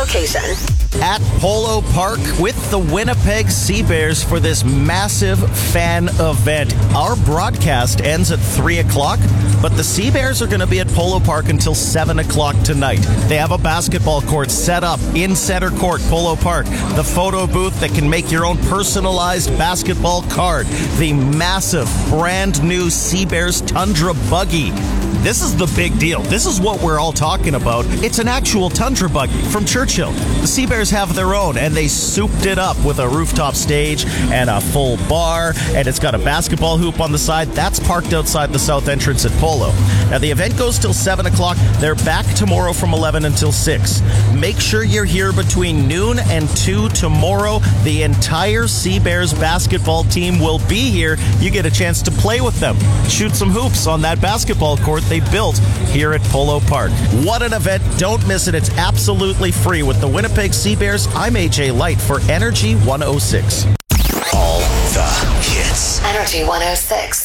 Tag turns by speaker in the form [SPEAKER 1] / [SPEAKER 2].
[SPEAKER 1] location.
[SPEAKER 2] At Polo Park with the Winnipeg Sea Bears for this massive fan event. Our broadcast ends at 3 o'clock, but the Sea Bears are going to be at Polo Park until 7 o'clock tonight. They have a basketball court set up in center court, Polo Park. The photo booth that can make your own personalized basketball card. The massive, brand new Sea Bears Tundra buggy. This is the big deal. This is what we're all talking about. It's an actual Tundra buggy from Churchill. The Sea Bears have their own, and they souped it up with a rooftop stage and a full bar, and it's got a basketball hoop on the side. That's parked outside the south entrance at Polo. Now, the event goes till 7 o'clock. They're back tomorrow from 11 until 6. Make sure you're here between noon and 2 tomorrow. The entire Sea Bears basketball team will be here. You get a chance to play with them. Shoot some hoops on that basketball court they built here at Polo Park. What an event. Don't miss it. It's absolutely free. With the Winnipeg Sea Bears, I'm AJ Light for Energy 106.
[SPEAKER 3] All the hits.
[SPEAKER 1] Energy 106.